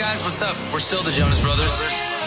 guys, what's up? We're still the Jonas Brothers.